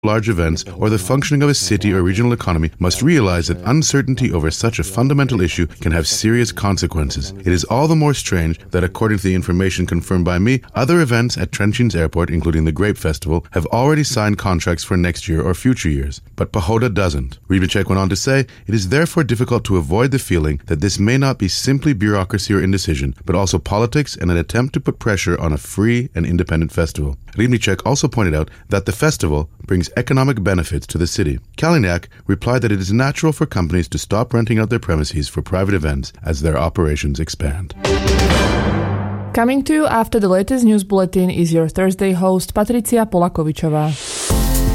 large events or the functioning of a city or regional economy must realize that uncertainty over such a fundamental issue can have serious consequences. It is all the more strange that, according to the information confirmed by me, other events at Trenčín Airport, including the Grape Festival, have already signed contracts for next year or future years. But Pohoda doesn't. Rybníček went on to say, it is therefore difficult to avoid the feeling that this may not be simply bureaucracy or indecision, but also politics and an attempt to put pressure on a free and independent festival. Rybníček also pointed out that the festival brings economic benefits to the city. Kaliňák replied that it is natural for companies to stop renting out their premises for private events as their operations expand. Coming to you after the latest news bulletin is your Thursday host Patricia Polakovičová.